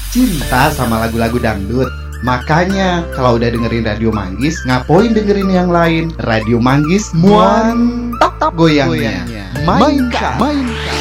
cinta sama lagu-lagu dangdut. Makanya kalau udah dengerin Radio Manggis, ngapain dengerin yang lain? Radio Manggis mantap goyangnya. Mainkan.